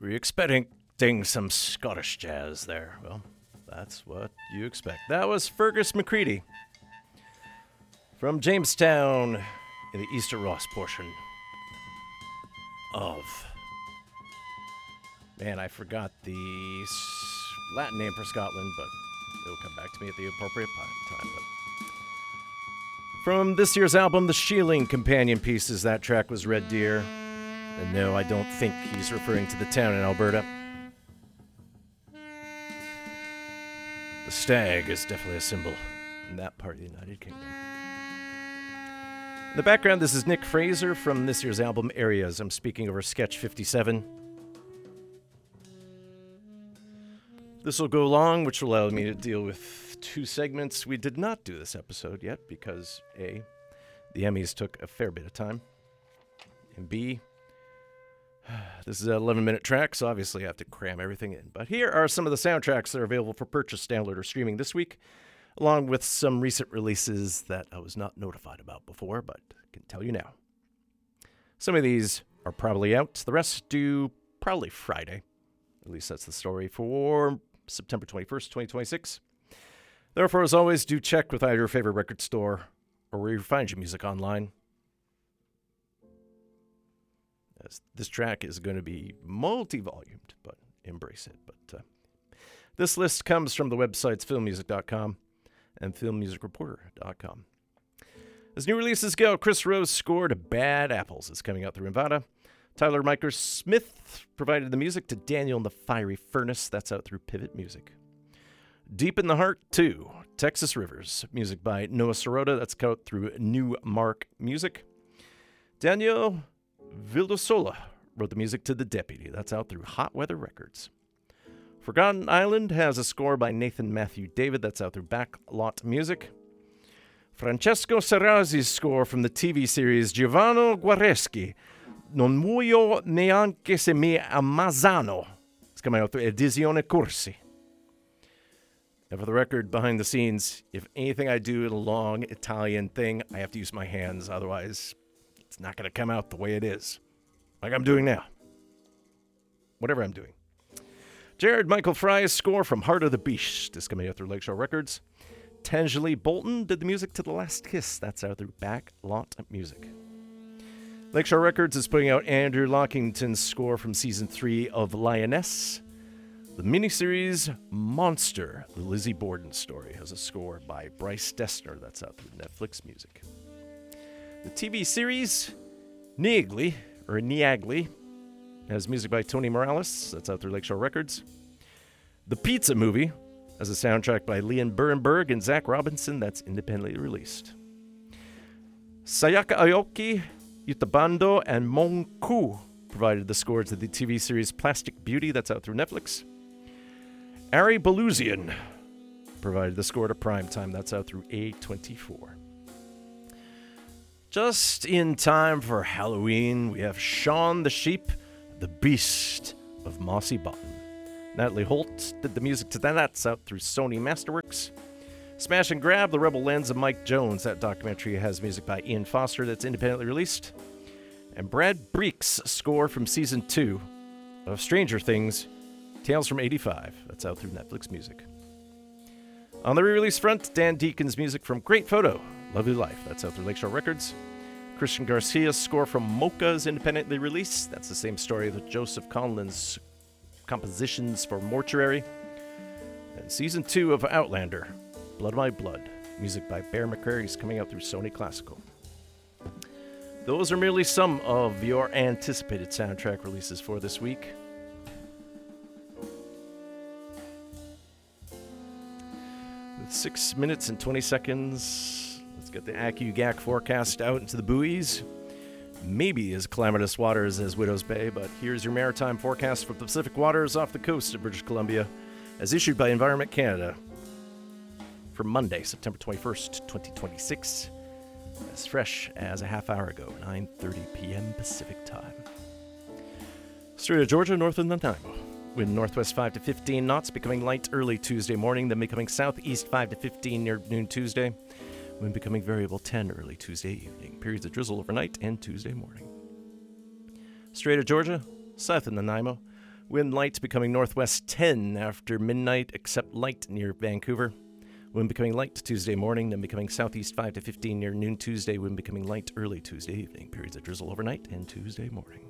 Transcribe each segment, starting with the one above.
Were you expecting some Scottish jazz there? Well, that's what you expect. That was Fergus McCready from Jamestown in the Easter Ross portion of... Man, I forgot the Latin name for Scotland, but it'll come back to me at the appropriate time. But from this year's album, The Sheeling Companion Pieces, that track was Red Deer. And no, I don't think he's referring to the town in Alberta. The stag is definitely a symbol in that part of the United Kingdom. In the background, this is Nick Fraser from this year's album, Areas. I'm speaking over Sketch 57. This will go long, which will allow me to deal with two segments. We did not do this episode yet because, A, the Emmys took a fair bit of time, and B, this is an 11-minute track, so obviously I have to cram everything in. But here are some of the soundtracks that are available for purchase, download, or streaming this week, along with some recent releases that I was not notified about before, but I can tell you now. Some of these are probably out. The rest due probably Friday. At least that's the story for September 21st, 2026. Therefore, as always, do check with either your favorite record store or where you find your music online. As this track is going to be multi-volumed, but embrace it. But this list comes from the websites filmmusic.com and filmmusicreporter.com. As new releases go, Chris Rose scored Bad Apples is coming out through Invada. Tyler Miker Smith provided the music to Daniel in the Fiery Furnace. That's out through Pivot Music. Deep in the Heart 2, Texas Rivers. Music by Noah Sirota. That's out through New Mark Music. Daniel Vildosola wrote the music to The Deputy. That's out through Hot Weather Records. Forgotten Island has a score by Nathan Matthew David. That's out through Backlot Music. Francesco Serrazzi's score from the TV series Giovanni Guareschi. Non muoio neanche se mi ammazzano. It's coming out through Edizione Corsi. And for the record, behind the scenes, if anything I do in a long Italian thing, I have to use my hands. Otherwise, it's not going to come out the way it is. Like I'm doing now. Whatever I'm doing. Jared Michael Fry's score from Heart of the Beast is coming out through Lakeshore Records. Tangeli Bolton did the music to The Last Kiss. That's out through Backlot Music. Lakeshore Records is putting out Andrew Lockington's score from Season 3 of Lioness. The miniseries Monster, the Lizzie Borden story, has a score by Bryce Dessner. That's out through Netflix Music. The TV series Niagli has music by Tony Morales. That's out through Lakeshore Records. The Pizza Movie has a soundtrack by Leon Bernberg and Zach Robinson. That's independently released. Sayaka Aoki, Yutabando, and Monku provided the score to the TV series Plastic Beauty. That's out through Netflix. Ari Belusian provided the score to Primetime. That's out through A24. Just in time for Halloween, we have Shaun the Sheep, the Beast of Mossy Bottom. Natalie Holt did the music to that. That's out through Sony Masterworks. Smash and Grab, The Rebel Lens of Mike Jones. That documentary has music by Ian Foster that's independently released. And Brad Breek's score from Season 2 of Stranger Things, Tales from 85. That's out through Netflix Music. On the re-release front, Dan Deacon's music from Great Photo, Lovely Life. That's out through Lakeshore Records. Christian Garcia's score from Mocha is independently released. That's the same story with Joseph Conlin's compositions for Mortuary. And Season 2 of Outlander, Blood of My Blood. Music by Bear McCreary is coming out through Sony Classical. Those are merely some of your anticipated soundtrack releases for this week. With 6 minutes and 20 seconds, let's get the AccuGAC forecast out into the buoys. Maybe as calamitous waters as Widow's Bay, but here's your maritime forecast for Pacific waters off the coast of British Columbia, as issued by Environment Canada for Monday, September 21st, 2026. As fresh as a half hour ago, 9:30 p.m. Pacific time. Strait of Georgia, north of Nanaimo. Wind northwest 5 to 15 knots, becoming light early Tuesday morning, then becoming southeast 5 to 15 near noon Tuesday. Wind becoming variable 10 early Tuesday evening. Periods of drizzle overnight and Tuesday morning. Strait of Georgia, south of Nanaimo. Wind light becoming northwest 10 after midnight, except light near Vancouver. Wind becoming light Tuesday morning, then becoming southeast 5 to 15 near noon Tuesday. Wind becoming light early Tuesday evening. Periods of drizzle overnight and Tuesday morning.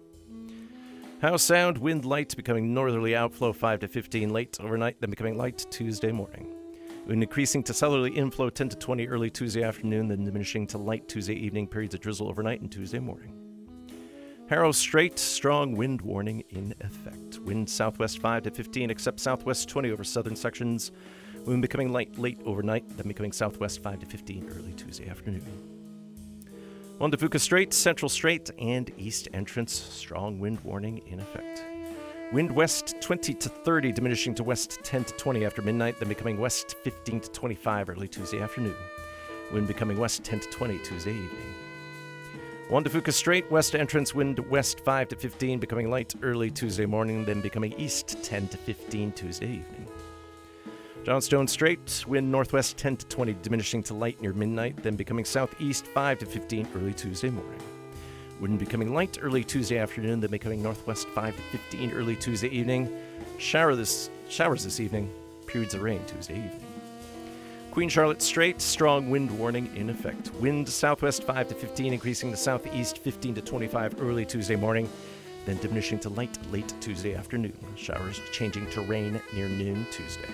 Howe Sound, wind light becoming northerly outflow 5 to 15 late overnight, then becoming light Tuesday morning. Wind increasing to southerly inflow 10 to 20 early Tuesday afternoon, then diminishing to light Tuesday evening. Periods of drizzle overnight and Tuesday morning. Harrow Strait, strong wind warning in effect. Wind southwest 5 to 15, except southwest 20 over southern sections. Wind becoming light late overnight, then becoming southwest 5 to 15 early Tuesday afternoon. Juan de Fuca Strait, Central Strait, and East Entrance, strong wind warning in effect. Wind west 20 to 30, diminishing to west 10 to 20 after midnight, then becoming west 15 to 25 early Tuesday afternoon. Wind becoming west 10 to 20 Tuesday evening. Juan de Fuca Strait, west entrance, wind west 5 to 15, becoming light early Tuesday morning, then becoming east 10 to 15 Tuesday evening. Johnstone Strait, wind northwest 10 to 20, diminishing to light near midnight, then becoming southeast 5 to 15 early Tuesday morning. Wind becoming light early Tuesday afternoon, then becoming northwest 5 to 15 early Tuesday evening. Showers this evening, periods of rain Tuesday evening. Queen Charlotte Strait, strong wind warning in effect. Wind southwest 5 to 15, increasing to southeast 15 to 25 early Tuesday morning, then diminishing to light late Tuesday afternoon. Showers changing to rain near noon Tuesday.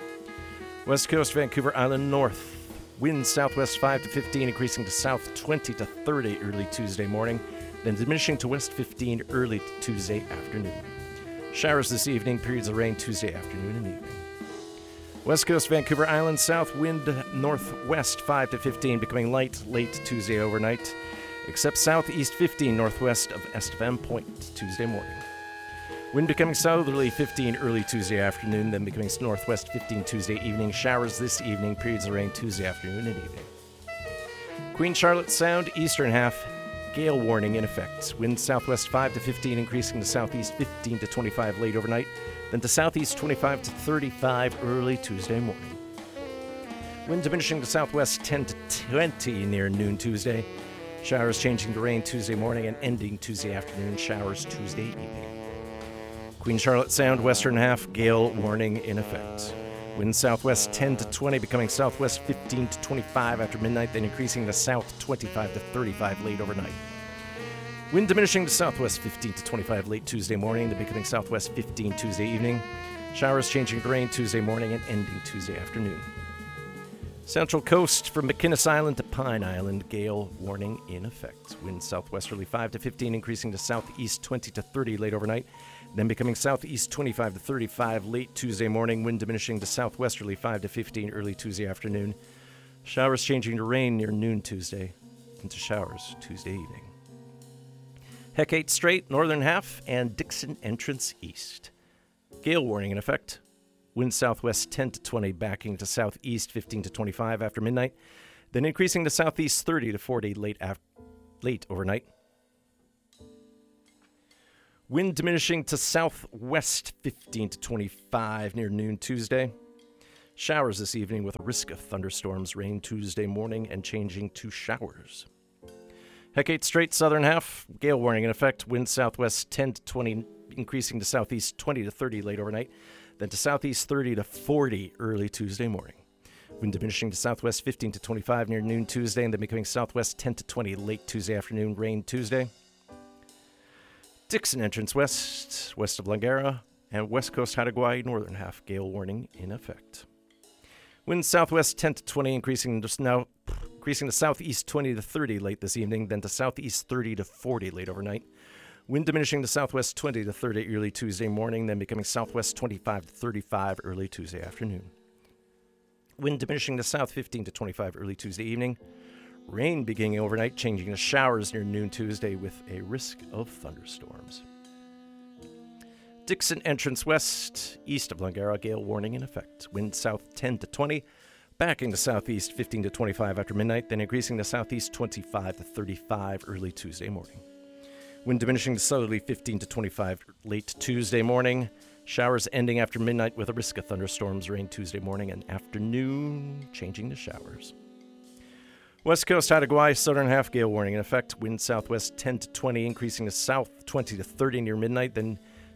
West Coast, Vancouver Island North. Wind southwest 5 to 15, increasing to south 20 to 30 early Tuesday morning, then diminishing to west 15 early Tuesday afternoon. Showers this evening, periods of rain Tuesday afternoon and evening. West Coast, Vancouver Island South, wind northwest 5 to 15, becoming light late Tuesday overnight, except southeast 15 northwest of Estevan Point Tuesday morning. Wind becoming southerly 15 early Tuesday afternoon, then becoming northwest 15 Tuesday evening. Showers this evening, periods of rain Tuesday afternoon and evening. Queen Charlotte Sound, eastern half, gale warning in effect. Wind southwest 5 to 15, increasing to southeast 15 to 25 late overnight, then to southeast 25 to 35 early Tuesday morning. Wind diminishing to southwest 10 to 20 near noon Tuesday. Showers changing to rain Tuesday morning and ending Tuesday afternoon. Showers Tuesday evening. Queen Charlotte Sound, western half, gale warning in effect. Wind southwest 10 to 20, becoming southwest 15 to 25 after midnight, then increasing to south 25 to 35 late overnight. Wind diminishing to southwest 15 to 25 late Tuesday morning, then becoming southwest 15 Tuesday evening. Showers changing to rain Tuesday morning and ending Tuesday afternoon. Central coast from McInnes Island to Pine Island, gale warning in effect. Wind southwesterly 5 to 15, increasing to southeast 20 to 30 late overnight, then becoming southeast 25 to 35 late Tuesday morning. Wind diminishing to southwesterly 5 to 15 early Tuesday afternoon. Showers changing to rain near noon Tuesday, into showers Tuesday evening. Hecate Strait, northern half, and Dixon Entrance east. Gale warning in effect. Wind southwest 10 to 20, backing to southeast 15 to 25 after midnight, then increasing to southeast 30 to 40 late overnight. Wind diminishing to southwest 15 to 25 near noon Tuesday. Showers this evening with a risk of thunderstorms, rain Tuesday morning, and changing to showers. Hecate Strait, southern half, gale warning in effect. Wind southwest 10 to 20, increasing to southeast 20 to 30 late overnight, then to southeast 30 to 40 early Tuesday morning. Wind diminishing to southwest 15 to 25 near noon Tuesday, and then becoming southwest 10 to 20 late Tuesday afternoon, rain Tuesday. Dixon Entrance west, west of Langara, and west coast Haida Gwaii, northern half, gale warning in effect. Wind southwest 10 to 20, increasing to southeast 20 to 30 late this evening, then to southeast 30 to 40 late overnight. Wind diminishing to southwest 20 to 30 early Tuesday morning, then becoming southwest 25 to 35 early Tuesday afternoon. Wind diminishing to south 15 to 25 early Tuesday evening. Rain beginning overnight, changing to showers near noon Tuesday with a risk of thunderstorms. Dixon Entrance west, east of Langara, gale warning in effect. Wind south 10 to 20, backing to southeast 15 to 25 after midnight, then increasing to southeast 25 to 35 early Tuesday morning. Wind diminishing to southerly 15 to 25 late Tuesday morning. Showers ending after midnight with a risk of thunderstorms, rain Tuesday morning and afternoon, changing to showers. West Coast Haida Gwaii, southern half, gale warning in effect. Wind southwest 10 to 20, increasing to south 20 to 30 near midnight, then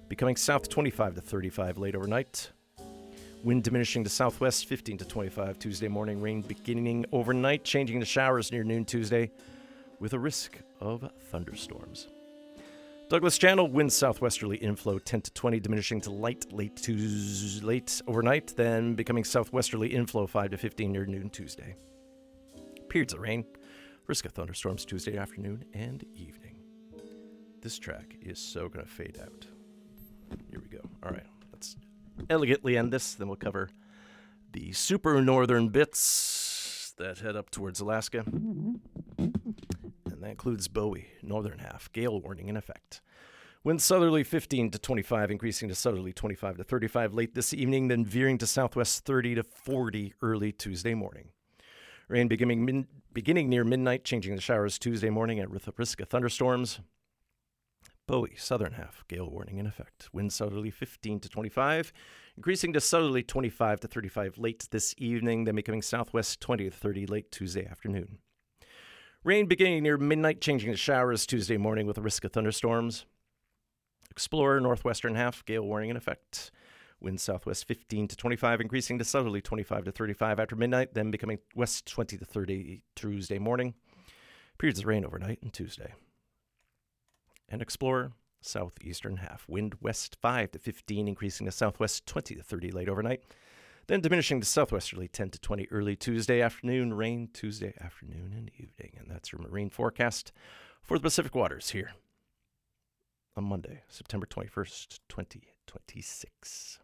becoming south 25 to 35 late overnight. Wind diminishing to southwest 15 to 25 Tuesday morning. Rain beginning overnight, changing to showers near noon Tuesday with a risk of thunderstorms. Douglas Channel, wind southwesterly inflow 10 to 20, diminishing to late overnight, then becoming southwesterly inflow 5 to 15 near noon Tuesday. Periods of rain, risk of thunderstorms Tuesday afternoon and evening. This track is so going to fade out. Here we go. All right, let's elegantly end this, then we'll cover the super northern bits that head up towards Alaska. And that includes Bowie, northern half, gale warning in effect. Wind southerly 15 to 25, increasing to southerly 25 to 35 late this evening, then veering to southwest 30 to 40 early Tuesday morning. Rain beginning near midnight, changing to showers Tuesday morning at with a risk of thunderstorms. Bowie, southern half, gale warning in effect. Wind southerly 15 to 25, increasing to southerly 25 to 35 late this evening, then becoming southwest 20 to 30 late Tuesday afternoon. Rain beginning near midnight, changing to showers Tuesday morning with a risk of thunderstorms. Explorer, northwestern half, gale warning in effect. Wind southwest 15 to 25, increasing to southerly 25 to 35 after midnight, then becoming west 20 to 30 Tuesday morning. Periods of rain overnight and Tuesday. And Explorer, southeastern half, wind west 5 to 15, increasing to southwest 20 to 30 late overnight, then diminishing to southwesterly 10 to 20 early Tuesday afternoon, rain Tuesday afternoon and evening. And that's your marine forecast for the Pacific waters here on Monday, September 21st, 2026.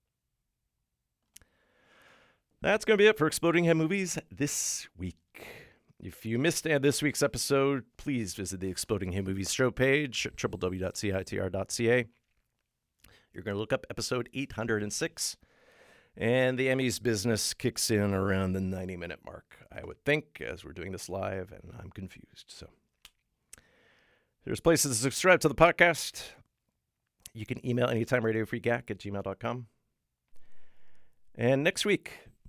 That's going to be it for Exploding Head Movies this week. If you missed this week's episode, please visit the Exploding Head Movies show page at www.citr.ca. You're going to look up episode 806. And the Emmys business kicks in around the 90-minute mark, I would think, as we're doing this live, and I'm confused. So there's places to subscribe to the podcast. You can email anytimeradiofreegack@gmail.com. And next week,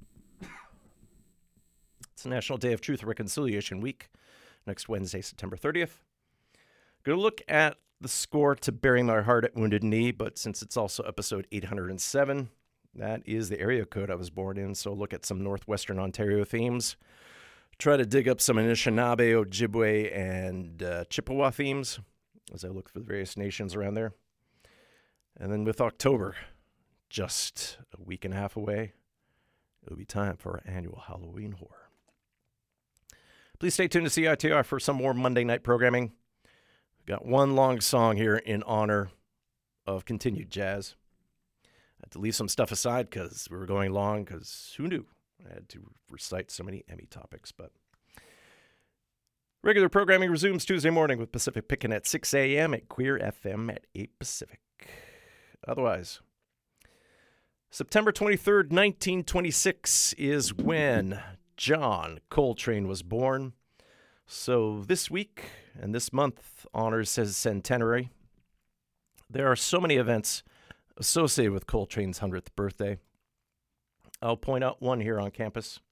it's National Day of Truth and Reconciliation Week, next Wednesday, September 30th. Going to look at the score to Burying My Heart at Wounded Knee, but since it's also episode 807, that is the area code I was born in, so look at some Northwestern Ontario themes. Try to dig up some Anishinaabe, Ojibwe, and Chippewa themes as I look for the various nations around there. And then with October just a week and a half away, it'll be time for our annual Halloween horror. Please stay tuned to CITR for some more Monday night programming. We've got one long song here in honor of continued jazz. I had to leave some stuff aside because we were going long, because who knew? I had to recite so many Emmy topics, but regular programming resumes Tuesday morning with Pacific Pickin' at 6 a.m. at Queer FM at 8 Pacific. Otherwise, September 23rd, 1926 is when John Coltrane was born. So this week and this month honors his centenary. There are so many events associated with Coltrane's 100th birthday. I'll point out one here on campus.